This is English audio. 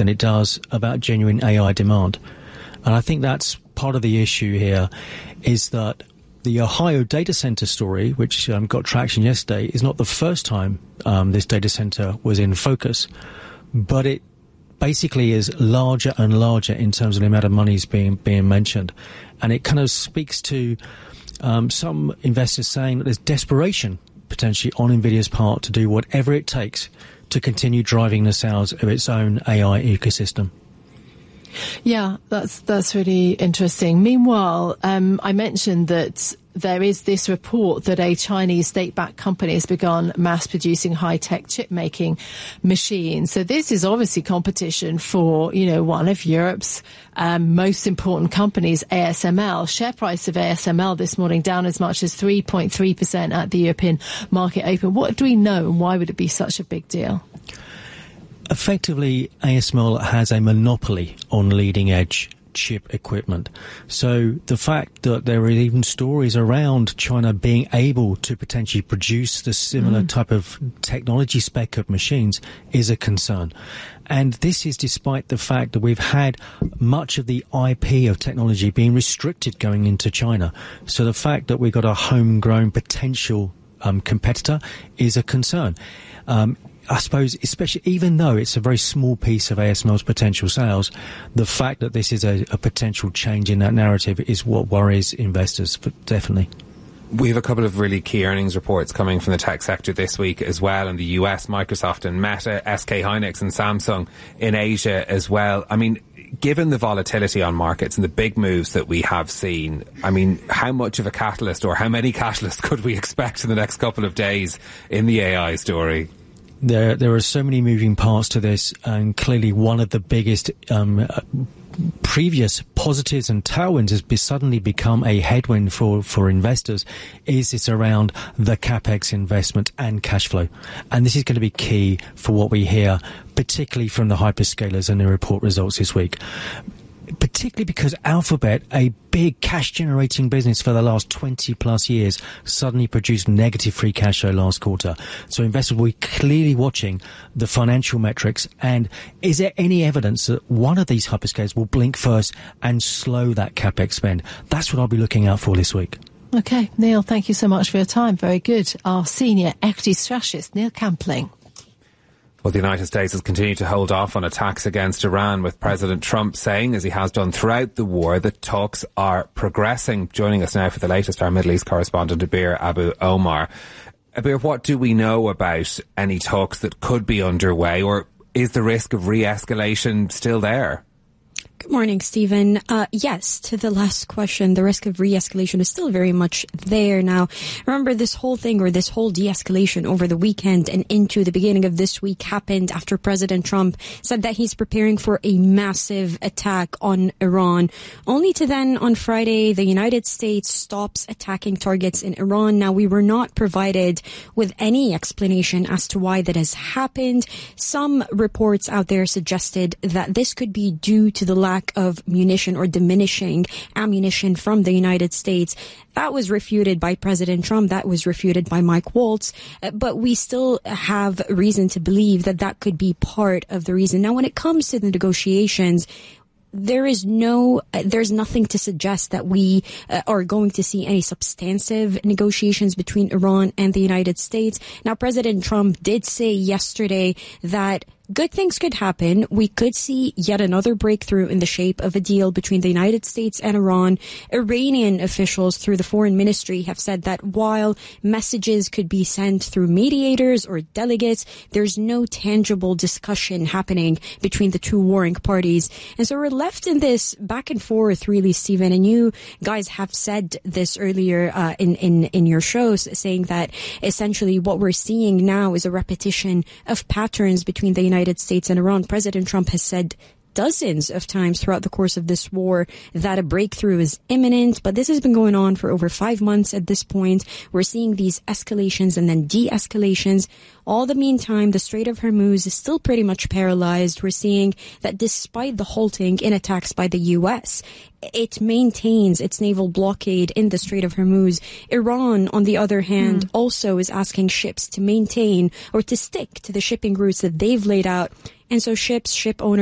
than it does about genuine AI demand. And I think that's part of the issue here, is that the Ohio data center story, which got traction yesterday, is not the first time this data center was in focus, but it basically is larger and larger in terms of the amount of money being mentioned. And it kind of speaks to some investors saying that there's desperation potentially on NVIDIA's part to do whatever it takes to continue driving the sales of its own AI ecosystem. Yeah, that's really interesting. Meanwhile, I mentioned that there is this report that a Chinese state-backed company has begun mass-producing high-tech chip-making machines. So this is obviously competition for, one of Europe's most important companies, ASML. Share price of ASML this morning down as much as 3.3% at the European market open. What do we know, and why would it be such a big deal? Effectively, ASML has a monopoly on leading-edge chip equipment. So the fact that there are even stories around China being able to potentially produce the similar type of technology spec of machines is a concern. And this is despite the fact that we've had much of the IP of technology being restricted going into China. So the fact that we've got a homegrown potential competitor is a concern. I suppose, especially even though it's a very small piece of ASML's potential sales, the fact that this is a potential change in that narrative is what worries investors, definitely. We have a couple of really key earnings reports coming from the tech sector this week as well. In the US, Microsoft and Meta, SK Hynix and Samsung in Asia as well. I mean, given the volatility on markets and the big moves that we have seen, I mean, how much of a catalyst or how many catalysts could we expect in the next couple of days in the AI story? There are so many moving parts to this, and clearly one of the biggest previous positives and tailwinds has suddenly become a headwind for investors. Is it's around the capex investment and cash flow, and this is going to be key for what we hear, particularly from the hyperscalers and their report results this week. Particularly because Alphabet, a big cash-generating business for the last 20-plus years, suddenly produced negative free cash flow last quarter. So investors will be clearly watching the financial metrics. And is there any evidence that one of these hyperscalers will blink first and slow that capex spend? That's what I'll be looking out for this week. Okay, Neil, thank you so much for your time. Very good. Our senior equity strategist, Neil Campling. Well, the United States has continued to hold off on attacks against Iran, with President Trump saying, as he has done throughout the war, that talks are progressing. Joining us now for the latest, our Middle East correspondent, Abir Abu Omar. Abir, what do we know about any talks that could be underway, or is the risk of re-escalation still there? Good morning, Stephen. Yes, to the last question, the risk of re-escalation is still very much there. Now, remember, this whole thing, or this whole de-escalation over the weekend and into the beginning of this week, happened after President Trump said that he's preparing for a massive attack on Iran, only to then on Friday, the United States stops attacking targets in Iran. Now, we were not provided with any explanation as to why that has happened. Some reports out there suggested that this could be due to the lack of munition or diminishing ammunition from the United States. That was refuted by President Trump. That was refuted by Mike Waltz. But we still have reason to believe that that could be part of the reason. Now, when it comes to the negotiations, there's nothing to suggest that we are going to see any substantive negotiations between Iran and the United States. Now, President Trump did say yesterday that good things could happen. We could see yet another breakthrough in the shape of a deal between the United States and Iran. Iranian officials through the foreign ministry have said that while messages could be sent through mediators or delegates, there's no tangible discussion happening between the two warring parties. And so we're left in this back and forth, really, Stephen. And you guys have said this earlier in your shows, saying that essentially what we're seeing now is a repetition of patterns between the United States and Iran. President Trump has said dozens of times throughout the course of this war that a breakthrough is imminent, but this has been going on for over 5 months at this point. We're seeing these escalations and then de-escalations. All the meantime, the Strait of Hormuz is still pretty much paralyzed. We're seeing that despite the halting in attacks by the U.S., it maintains its naval blockade in the Strait of Hormuz. Iran, on the other hand, also is asking ships to maintain or to stick to the shipping routes that they've laid out. And so ship owners